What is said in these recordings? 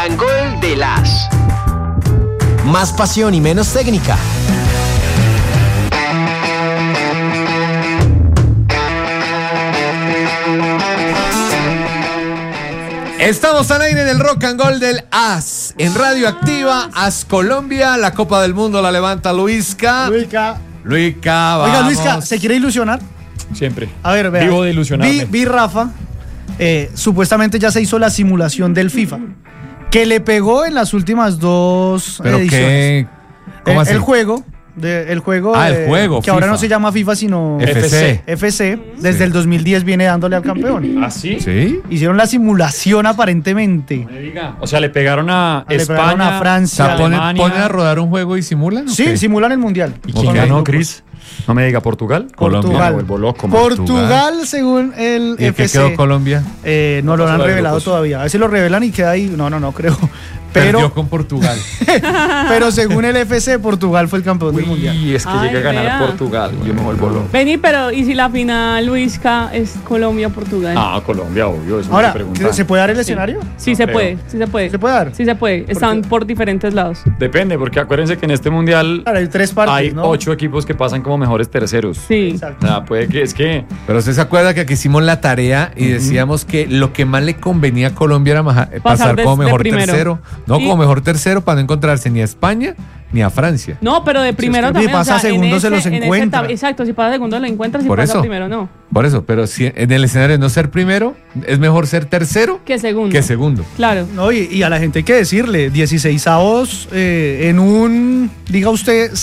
and Gold de las. Más pasión y menos técnica. Estamos al aire del Rock and Gold del AS. En Radio Activa, AS Colombia, la Copa del Mundo la levanta Luisca. Luisca, vamos. Oiga, Luisca, ¿se quiere ilusionar? Siempre. A ver, vea. Vivo de ilusionarme. Vi Rafa, supuestamente ya se hizo la simulación del FIFA, que le pegó en las últimas dos ¿Pero ediciones. qué? ¿Cómo así? El juego, el juego que FIFA. ahora no se llama FIFA sino FC, desde el 2010 viene dándole al campeón. ¿Ah, sí? ¿Sí? Hicieron la simulación aparentemente. Me diga. O sea, le pegaron a España, pegaron a Francia. O sea, Alemania. ¿ponen a rodar un juego y simulan? Sí, ¿o qué? simulan el mundial. ¿Y quién ganó, Cris? No me diga, ¿Portugal? Portugal. Me vuelvo loco, Portugal, según el ¿Y en qué FC. quedó Colombia? No lo han Pasó de revelado grupos. todavía. A veces lo revelan y queda ahí. No creo. Pero, Perdió con Portugal. pero según el FC, Portugal fue el campeón del mundial. Y es que Ay, llega a ganar vea. Portugal. Yo me vuelvo loco. Vení, pero ¿y si la final, Luisca, es Colombia-Portugal? Ah, Colombia, obvio. Eso Ahora, no se pregunta. ¿se puede dar el escenario? Sí, no se creo. puede, sí se puede. ¿Se puede dar? Sí se puede. Están por diferentes lados. Depende, porque acuérdense que en este mundial Claro, hay tres partes, hay ¿no? 8 equipos que pasan como mejores terceros. Sí. Exacto. O sea, puede que es que Pero usted se acuerda que aquí hicimos la tarea y decíamos que lo que más le convenía a Colombia era pasar de- como de mejor primero. tercero. No, Y- como mejor tercero para no encontrarse ni a España ni a Francia. No, pero de primero si también. pasa segundo, se los encuentra. Exacto, si pasa segundo lo encuentras, si Por pasa eso. primero no. Por eso, pero si en el escenario de no ser primero, es mejor ser tercero Que segundo. que segundo. Claro. No, y a la gente hay que decirle, 16avos en un, diga usted,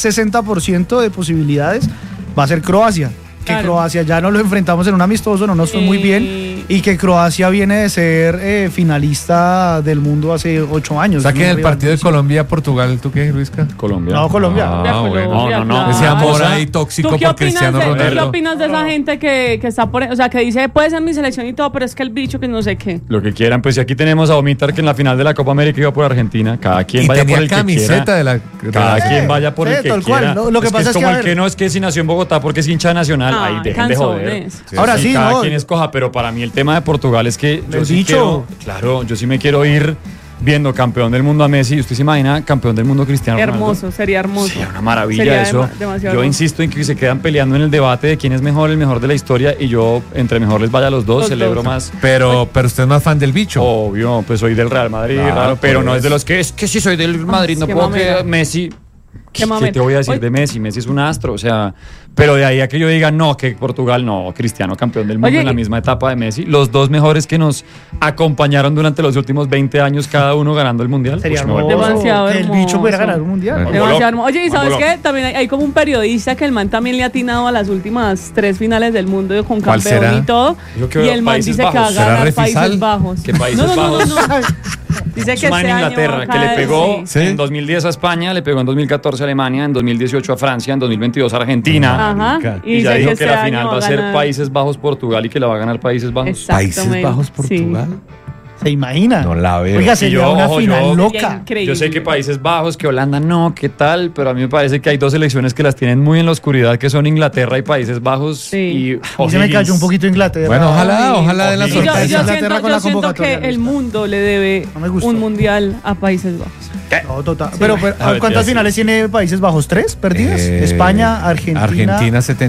60% de posibilidades, va a ser Croacia. Que Claro. Croacia ya no lo enfrentamos en un amistoso, no nos fue muy bien. Y que Croacia viene de ser finalista del mundo hace 8 años. O sea que en Un el rival partido de difícil. Colombia-Portugal, ¿tú qué, Luisca? Colombia. No, Colombia. Ah, bueno. Colombia, no. Ese claro. amor ahí tóxico ¿Tú qué por opinas Cristiano de, ¿tú qué Ronaldo. opinas de esa gente que está por, o sea, que dice, puede ser mi selección y todo, pero es que el bicho que no sé qué? Lo que quieran, pues si aquí tenemos a Omitar que en la final de la Copa América iba por Argentina, cada quien Y vaya tenía por el que camiseta quiera. de la... Cada Sí, quien vaya por sí, el que tal cual. quiera. Lo que pasa es que, como a el ver- que no es que si nació en Bogotá porque es hincha de Nacional. Ah, Ahí dejen de joder. canzones. Ahora sí, cada no. quien escoja, pero para mí el tema de Portugal es que yo El sí bicho. quiero, claro, yo sí me quiero ir viendo campeón del mundo a Messi. ¿Usted se imagina campeón del mundo Cristiano Ronaldo? Hermoso, sería hermoso. Sería una maravilla Sería eso. demasiado Yo hermoso. insisto en que se quedan peleando en el debate de quién es mejor, el mejor de la historia, y yo, entre mejor les vaya a los dos, Los celebro dos. más. Pero usted es más fan del bicho. Obvio, pues soy del Real Madrid, Claro, claro, pero por no es eso. de los que es que si soy del Madrid, no qué puedo mamera. que Messi. Qué ¿Qué mamera. te voy a decir Oye. de Messi? Messi es un astro, o sea, pero de ahí a que yo diga no, que Portugal no, Cristiano campeón del mundo Oye, en la y- misma etapa de Messi, los dos mejores que nos acompañaron durante los últimos 20 años, cada uno ganando el mundial. Sería Ush, me vuelvo hermoso loco. Demasiado que el hermoso. bicho pudiera ganar un mundial. Bueno. Demasiado loco. hermoso. Oye, ¿y sabes Vuelvo qué? También hay como un periodista que el man también le ha atinado a las últimas 3 finales del mundo con ¿Cuál campeón será? y todo. Dijo que Y el man Países dice que va a Bajos. ¿Será ganar Refisal? Países Bajos. ¿Qué Países Bajos? No. Dice que Es un man este en año Inglaterra va a que le caer, pegó sí. en 2010 a España, le pegó en 2014 a Alemania, en 2018 a Francia, en 2022 a Argentina. Ajá. Y ya dice dijo que este la año final va a ser ganar. Países Bajos-Portugal y que la va a ganar Países Bajos. Exactamente. Países Bajos, Sí. Portugal. ¿Se imagina? No la veo. Oiga, Y sería yo, una ojo, final yo- loca. Sería increíble. Yo sé que Países Bajos, que Holanda no, qué tal, pero a mí me parece que hay dos selecciones que las tienen muy en la oscuridad, que son Inglaterra y Países Bajos. Sí. Y A mí se me O'Higgins. cayó un poquito Inglaterra. Bueno, ojalá de la Y Y yo, sorpresa. Inglaterra siento, con la yo siento que convocatoria, el Luisca. mundo le debe No me gustó. un mundial a Países Bajos. No, total. Pero, A ver, ¿cuántas ya sí. finales tiene Países Bajos? ¿3 perdidas? España, Argentina. Argentina 70.